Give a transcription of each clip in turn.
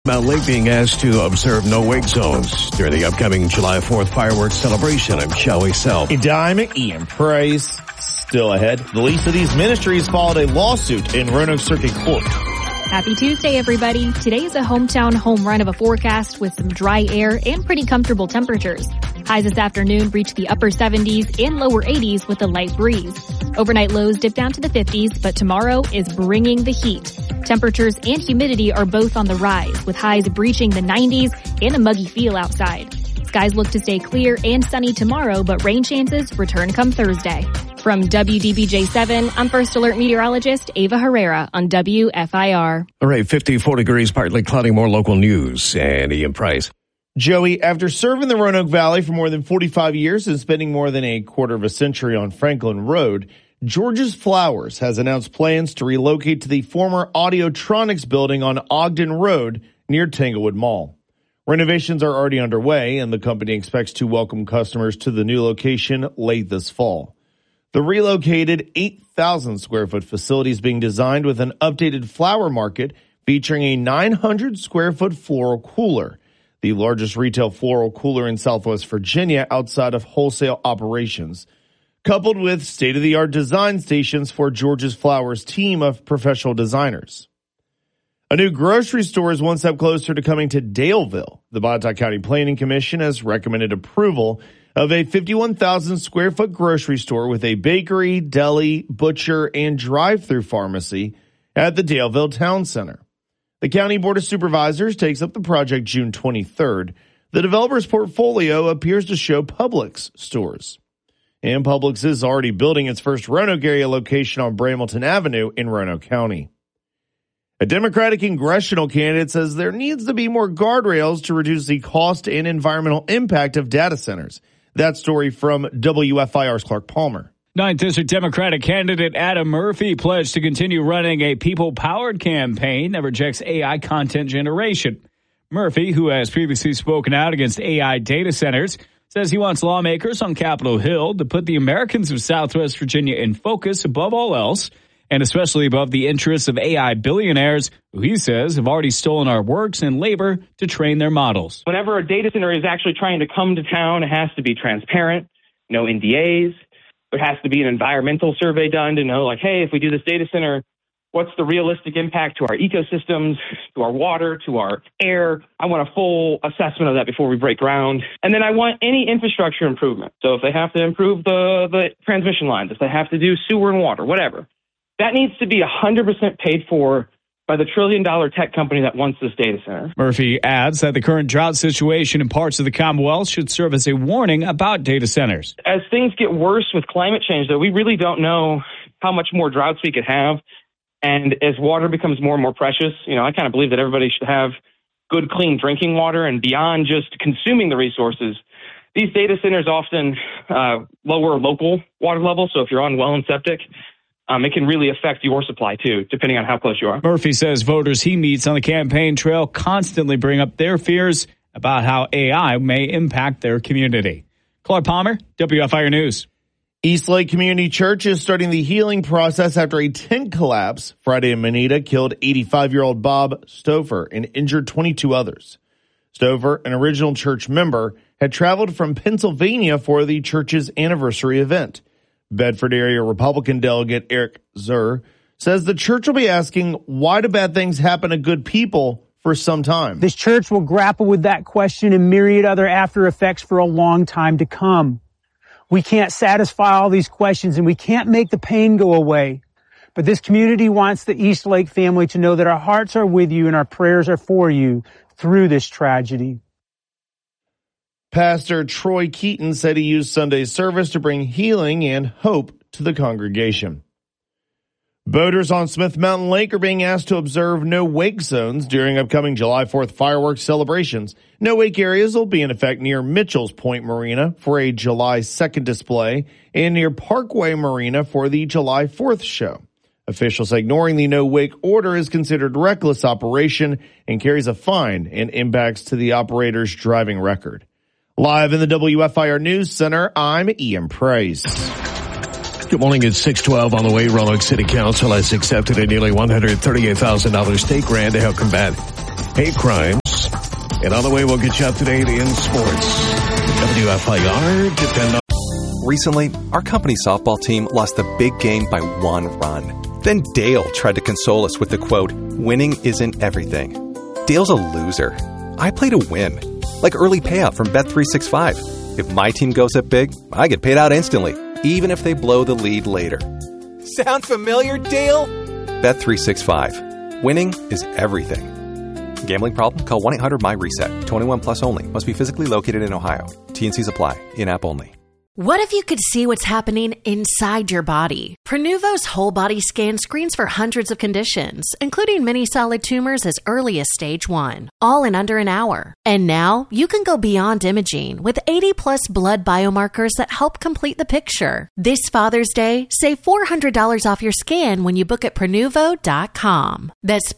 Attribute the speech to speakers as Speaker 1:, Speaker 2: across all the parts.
Speaker 1: Mount Lake being asked to observe no wake zones during the upcoming July 4th fireworks celebration. I'm Shelley Self.
Speaker 2: A dime, Ian Price. Still ahead. The least of these ministries filed a lawsuit in Roanoke Circuit Court.
Speaker 3: Happy Tuesday, everybody. Today is a hometown home run of a forecast with some dry air and pretty comfortable temperatures. Highs this afternoon reach the upper 70s and lower 80s with a light breeze. Overnight lows dip down to the 50s, but tomorrow is bringing the heat. Temperatures and humidity are both on the rise, with highs breaching the 90s and a muggy feel outside. Skies look to stay clear and sunny tomorrow, but rain chances return come Thursday. From WDBJ7, I'm First Alert meteorologist Ava Herrera on WFIR.
Speaker 1: All right, 54 degrees, partly cloudy, more local news, and Ian Price.
Speaker 2: Joey, after serving the Roanoke Valley for more than 45 years and spending more than a quarter of a century on Franklin Road, George's Flowers has announced plans to relocate to the former Audiotronics building on Ogden Road near Tanglewood Mall. Renovations are already underway, and the company expects to welcome customers to the new location late this fall. The relocated 8,000 square foot facility is being designed with an updated flower market featuring a 900 square foot floral cooler, the largest retail floral cooler in Southwest Virginia outside of wholesale operations, coupled with state-of-the-art design stations for George's Flowers team of professional designers. A new grocery store is one step closer to coming to Daleville. The Botetourt County Planning Commission has recommended approval of a 51,000 square foot grocery store with a bakery, deli, butcher, and drive-through pharmacy at the Daleville Town Center. The County Board of Supervisors takes up the project June 23rd. The developer's portfolio appears to show Publix stores. And Publix is already building its first Roanoke area location on Bramilton Avenue in Roanoke County. A Democratic congressional candidate says there needs to be more guardrails to reduce the cost and environmental impact of data centers. That story from WFIR's Clark Palmer.
Speaker 4: 9th District Democratic candidate Adam Murphy pledged to continue running a people-powered campaign that rejects AI content generation. Murphy, who has previously spoken out against AI data centers, says he wants lawmakers on Capitol Hill to put the Americans of Southwest Virginia in focus above all else, and especially above the interests of AI billionaires who he says have already stolen our works and labor to train their models.
Speaker 5: Whenever a data center is actually trying to come to town, it has to be transparent, no NDAs. There has to be an environmental survey done to know, like, hey, if we do this data center, what's the realistic impact to our ecosystems, to our water, to our air? I want a full assessment of that before we break ground. And then I want any infrastructure improvement. So if they have to improve the transmission lines, if they have to do sewer and water, whatever, that needs to be 100% paid for by the trillion-dollar tech company that wants this data center.
Speaker 4: Murphy adds that the current drought situation in parts of the Commonwealth should serve as a warning about data centers.
Speaker 5: As things get worse with climate change, though, we really don't know how much more droughts we could have. And as water becomes more and more precious, I kind of believe that everybody should have good, clean drinking water. And beyond just consuming the resources, these data centers often lower local water levels. So if you're on well and septic, it can really affect your supply, too, depending on how close you are.
Speaker 4: Murphy says voters he meets on the campaign trail constantly bring up their fears about how AI may impact their community. Clark Palmer, WFIR News.
Speaker 2: Eastlake Community Church is starting the healing process after a tent collapse Friday in Manita killed 85-year-old Bob Stouffer and injured 22 others. Stouffer, an original church member, had traveled from Pennsylvania for the church's anniversary event. Bedford area Republican delegate Eric Zur says the church will be asking, why do bad things happen to good people for some time?
Speaker 6: This church will grapple with that question and myriad other after effects for a long time to come. We can't satisfy all these questions and we can't make the pain go away. But this community wants the Eastlake family to know that our hearts are with you and our prayers are for you through this tragedy.
Speaker 2: Pastor Troy Keaton said he used Sunday's service to bring healing and hope to the congregation. Boaters on Smith Mountain Lake are being asked to observe no wake zones during upcoming July 4th fireworks celebrations. No wake areas will be in effect near Mitchell's Point Marina for a July 2nd display and near Parkway Marina for the July 4th show. Officials say ignoring the no wake order is considered reckless operation and carries a fine and impacts to the operator's driving record. Live in the WFIR News Center, I'm Ian Price.
Speaker 1: Good morning. It's 6:12 on the way. Roanoke City Council has accepted a nearly $138,000 state grant to help combat hate crimes. And on the way, we'll get you up to date in sports. WFIR, depend on.
Speaker 7: Recently, our company softball team lost the big game by 1 run. Then Dale tried to console us with the quote, "Winning isn't everything." Dale's a loser. I play to win. Like early payout from Bet365. If my team goes up big, I get paid out instantly, even if they blow the lead later. Sound familiar, Dale? Bet365. Winning is everything. Gambling problem? Call 1-800-MY-RESET. 21 plus only. Must be physically located in Ohio. T&Cs apply. In-app only.
Speaker 8: What if you could see what's happening inside your body? Prenuvo's whole body scan screens for hundreds of conditions, including many solid tumors as early as stage 1, all in under an hour. And now you can go beyond imaging with 80 plus blood biomarkers that help complete the picture. This Father's Day, save $400 off your scan when you book at Prenuvo.com. That's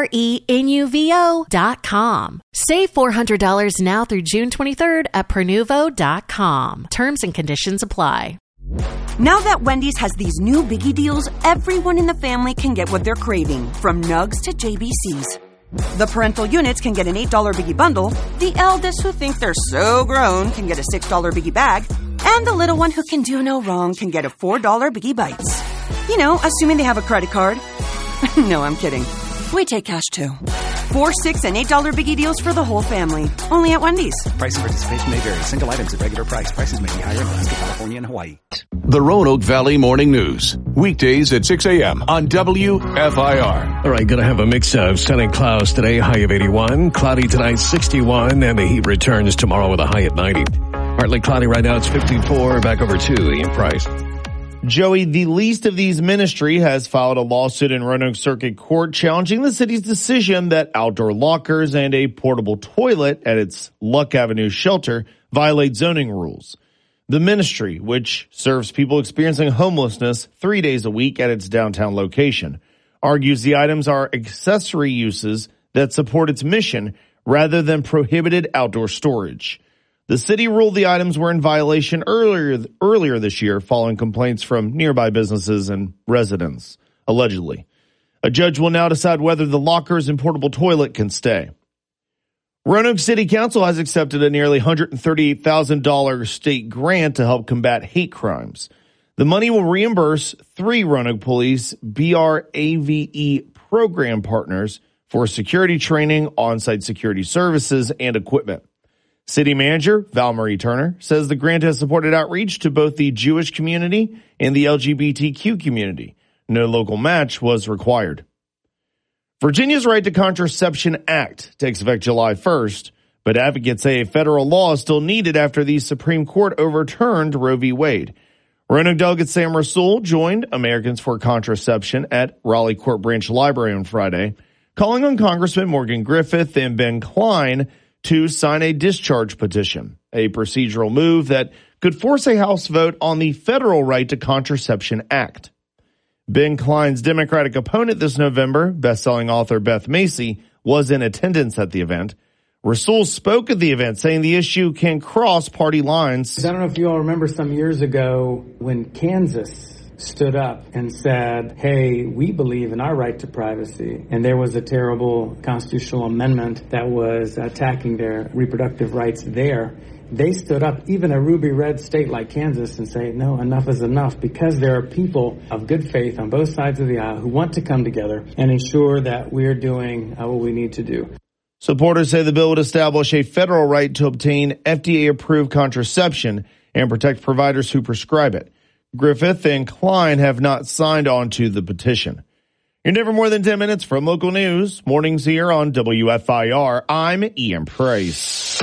Speaker 8: Prenuvo.com. Save $400 now through June 23rd at Prenuvo.com. Terms and conditions apply.
Speaker 9: Now that Wendy's has these new biggie deals, everyone in the family can get what they're craving, from nugs to JBCs. The parental units can get an $8 biggie bundle, the eldest who think they're so grown can get a $6 biggie bag, and the little one who can do no wrong can get a $4 biggie bites. You know, assuming they have a credit card. No, I'm kidding. We take cash too. 4, 6, and $8 biggie deals for the whole family. Only at Wendy's.
Speaker 10: Price and participation may vary. Single items at regular price. Prices may be higher in Alaska, California, and Hawaii.
Speaker 11: The Roanoke Valley Morning News. Weekdays at 6 a.m. on WFIR.
Speaker 1: All right, going to have a mix of sun and clouds today, high of 81. Cloudy tonight, 61. And the heat returns tomorrow with a high at 90. Partly cloudy right now, it's 54. Back over to Ian Price.
Speaker 2: Joey, the Least of These Ministry has filed a lawsuit in Roanoke Circuit Court challenging the city's decision that outdoor lockers and a portable toilet at its Luck Avenue shelter violate zoning rules. The ministry, which serves people experiencing homelessness 3 days a week at its downtown location, argues the items are accessory uses that support its mission rather than prohibited outdoor storage. The city ruled the items were in violation earlier this year following complaints from nearby businesses and residents, allegedly. A judge will now decide whether the lockers and portable toilet can stay. Roanoke City Council has accepted a nearly $138,000 state grant to help combat hate crimes. The money will reimburse 3 Roanoke Police BRAVE program partners for security training, on-site security services, and equipment. City Manager Val-Marie Turner says the grant has supported outreach to both the Jewish community and the LGBTQ community. No local match was required. Virginia's Right to Contraception Act takes effect July 1st, but advocates say a federal law is still needed after the Supreme Court overturned Roe v. Wade. Roanoke Delegate Sam Rasool joined Americans for Contraception at Raleigh Court Branch Library on Friday, calling on Congressman Morgan Griffith and Ben Klein to sign a discharge petition, a procedural move that could force a House vote on the Federal Right to Contraception Act. Ben Klein's Democratic opponent this November, best-selling author Beth Macy, was in attendance at the event. Rasool spoke at the event, saying the issue can cross party lines.
Speaker 12: I don't know if you all remember some years ago when Kansas stood up and said, hey, we believe in our right to privacy. And there was a terrible constitutional amendment that was attacking their reproductive rights there. They stood up, even a ruby red state like Kansas, and say, no, enough is enough, because there are people of good faith on both sides of the aisle who want to come together and ensure that we're doing what we need to do.
Speaker 2: Supporters say the bill would establish a federal right to obtain FDA-approved contraception and protect providers who prescribe it. Griffith and Klein have not signed on to the petition. You're never more than 10 minutes from local news. Mornings here on WFIR. I'm Ian Price.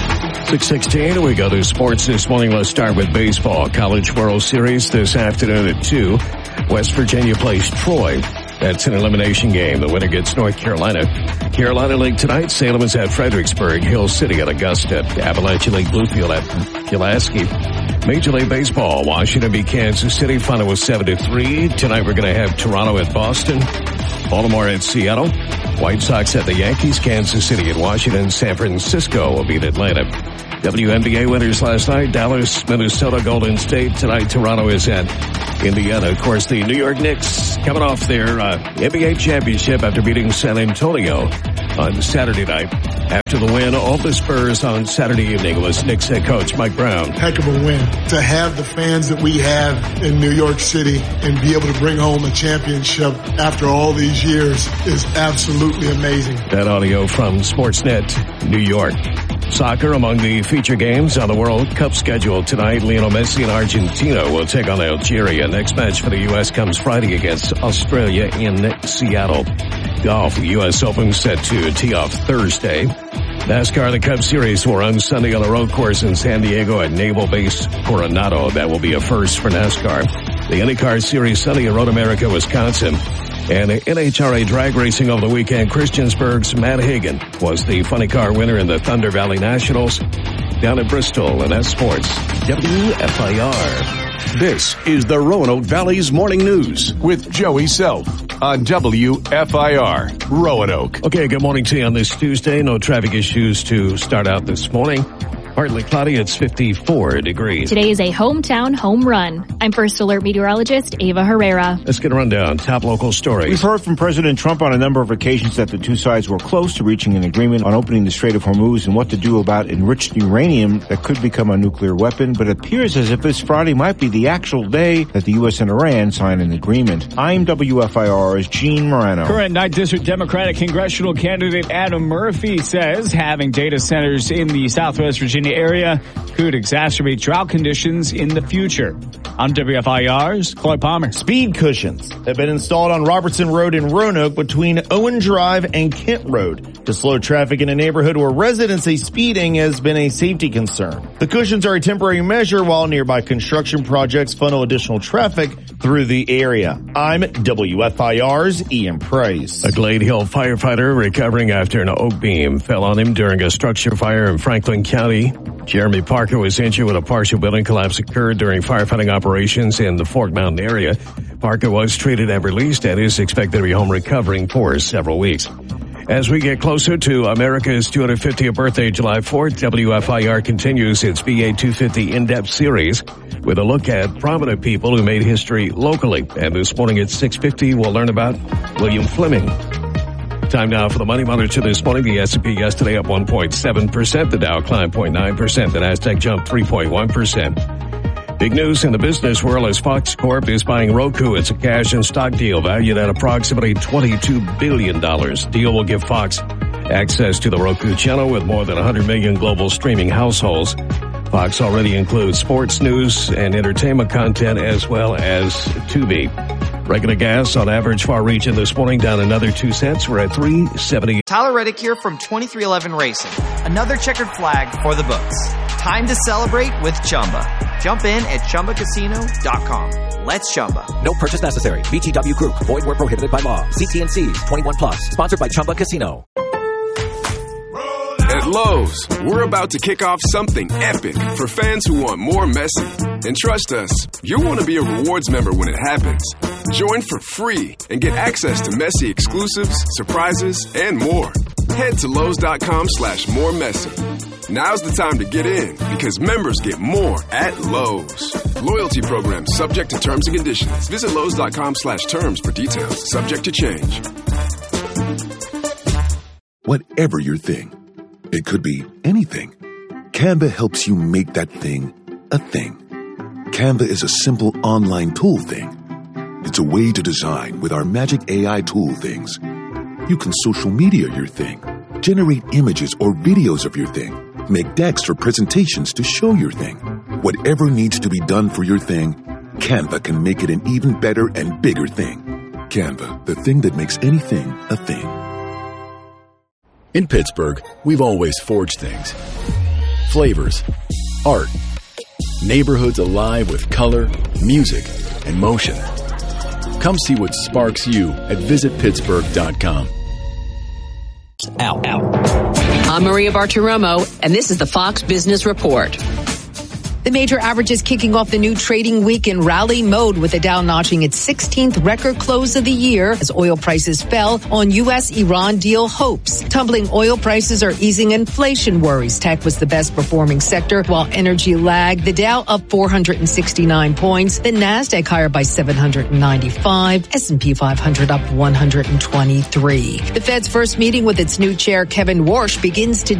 Speaker 1: 6:16, we go to sports this morning. Let's start with baseball. College World Series this afternoon at 2. West Virginia plays Troy. That's an elimination game. The winner gets North Carolina. Carolina League tonight. Salem is at Fredericksburg. Hill City at Augusta. Appalachian League Bluefield at Pulaski. Major League Baseball. Washington beat Kansas City. Final was 7-3. Tonight we're going to have Toronto at Boston. Baltimore at Seattle. White Sox at the Yankees. Kansas City at Washington. San Francisco will beat Atlanta. WNBA winners last night. Dallas, Minnesota, Golden State. Tonight Toronto is at Indiana. Of course, the New York Knicks coming off their NBA championship after beating San Antonio on Saturday night. After the win over the Spurs on Saturday evening was Knicks head coach Mike Brown.
Speaker 13: Heck of a win. To have the fans that we have in New York City and be able to bring home a championship after all these years is absolutely amazing.
Speaker 1: That audio from Sportsnet New York. Soccer among the feature games on the World Cup schedule tonight. Lionel Messi and Argentina will take on Algeria. Next match for the U.S. comes Friday against Australia in Seattle. Golf, the U.S. Open set to tee off Thursday. NASCAR, the Cup Series will run Sunday on the road course in San Diego at Naval Base Coronado. That will be a first for NASCAR. The IndyCar Series Sunday at Road America, Wisconsin. And NHRA drag racing over the weekend, Christiansburg's Matt Hagan was the funny car winner in the Thunder Valley Nationals down at Bristol. And that's sports. WFIR.
Speaker 11: This is the Roanoke Valley's Morning News with Joey Self on WFIR Roanoke.
Speaker 1: Okay, good morning to you on this Tuesday. No traffic issues to start out this morning. Partly cloudy, it's 54 degrees.
Speaker 3: Today is a hometown home run. I'm First Alert meteorologist Ava Herrera.
Speaker 1: Let's get a rundown. Top local stories.
Speaker 14: We've heard from President Trump on a number of occasions that the two sides were close to reaching an agreement on opening the Strait of Hormuz and what to do about enriched uranium that could become a nuclear weapon, but it appears as if this Friday might be the actual day that the U.S. and Iran sign an agreement. I'm WFIR's Gene Morano.
Speaker 4: Current 9th District Democratic congressional candidate Adam Murphy says having data centers in the Southwest Virginia area could exacerbate drought conditions in the future. I'm WFIR's Clay Palmer.
Speaker 2: Speed cushions have been installed on Robertson Road in Roanoke between Owen Drive and Kent Road to slow traffic in a neighborhood where residents say speeding has been a safety concern. The cushions are a temporary measure while nearby construction projects funnel additional traffic through the area. I'm WFIR's Ian Price.
Speaker 1: A Glade Hill firefighter recovering after an oak beam fell on him during a structure fire in Franklin County. Jeremy Parker was injured when a partial building collapse occurred during firefighting operations in the Fork Mountain area. Parker was treated and released and is expected to be home recovering for several weeks. As we get closer to America's 250th birthday, July 4th, WFIR continues its BA 250 in-depth series with a look at prominent people who made history locally. And this morning at 6:50, we'll learn about William Fleming. Time now for the Money Monitor this morning. The S&P yesterday up 1.7%. The Dow climbed 0.9%. The Nasdaq jumped 3.1%. Big news in the business world as Fox Corp is buying Roku. It's a cash and stock deal valued at approximately $22 billion. The deal will give Fox access to the Roku channel with more than 100 million global streaming households. Fox already includes sports, news, and entertainment content as well as Tubi. Regular gas on average far region this morning down another 2 cents. We're at $3.70.
Speaker 15: Tyler Reddick here from 2311 Racing. Another checkered flag for the books. Time to celebrate with Chumba. Jump in at ChumbaCasino.com. Let's Chumba.
Speaker 10: No purchase necessary. VGW Group. Void where prohibited by law. See T&Cs. 21 plus. Sponsored by Chumba Casino.
Speaker 16: At Lowe's, we're about to kick off something epic for fans who want more Messi. And trust us, you'll want to be a rewards member when it happens. Join for free and get access to Messi exclusives, surprises, and more. Head to Lowe's.com/moremessi. Now's the time to get in because members get more at Lowe's. Loyalty program subject to terms and conditions. Visit Lowe's.com/terms for details. Subject to change.
Speaker 17: Whatever your thing, it could be anything. Canva helps you make that thing a thing. Canva is a simple online tool thing. It's a way to design with our magic AI tool things. You can social media your thing, generate images or videos of your thing, make decks or presentations to show your thing. Whatever needs to be done for your thing, Canva can make it an even better and bigger thing. Canva, the thing that makes anything a thing.
Speaker 18: In Pittsburgh, we've always forged things. Flavors, art, neighborhoods alive with color, music, and motion. Come see what sparks you at visitpittsburgh.com.
Speaker 19: I'm Maria Bartiromo, and this is the Fox Business Report. The major averages kicking off the new trading week in rally mode, with the Dow notching its 16th record close of the year as oil prices fell on U.S.-Iran deal hopes. Tumbling oil prices are easing inflation worries. Tech was the best performing sector, while energy lagged. The Dow up 469 points. The Nasdaq higher by 795. S&P 500 up 123. The Fed's first meeting with its new chair, Kevin Warsh, begins today.